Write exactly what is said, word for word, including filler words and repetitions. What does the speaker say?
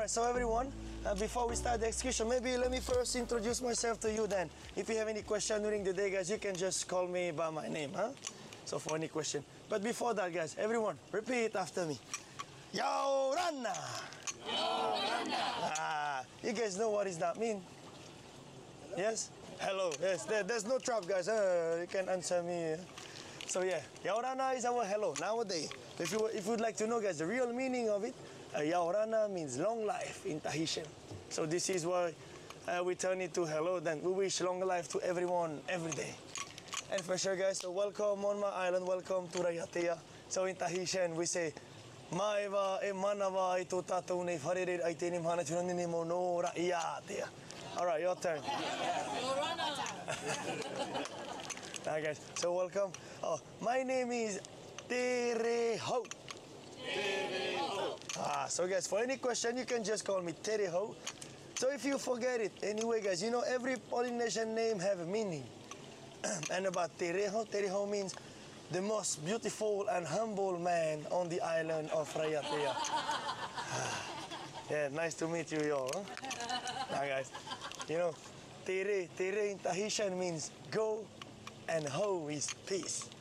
Alright, so everyone, uh, before we start the execution, maybe let me first introduce myself to you then. If you have any question during the day, guys, you can just call me by my name, huh? So for any question. But before that, guys, everyone, repeat after me. Yaurana! Yaurana! Ah, you guys know what does that mean? Yes? Hello. Yes, there, there's no trap, guys. Uh, you can answer me. Uh. So yeah, Yaurana is our hello nowadays. If you if you'd like to know, guys, the real meaning of it, uh, Yaurana means long life in Tahitian. So this is why uh, we turn it to hello. Then we wish long life to everyone every day. And for sure, guys, so welcome on my island. Welcome to Raiatea. So in Tahitian we say, Maiva e manava i to tatou nei wharerer ai tēnei mana tūrani ni mo no Raiatea. All right, your turn. Hi guys, so welcome. Oh, my name is Tere Ho. Tere Ho. Ah, so guys, for any question, you can just call me Tere Ho. So if you forget it, anyway, guys, you know every Polynesian name have a meaning. And about Tere Ho, Tere Ho means the most beautiful and humble man on the island of Raiatea. Yeah, nice to meet you, y'all. Huh? Now, guys, you know, Tere, Tere in Tahitian means go, and Ho is peace.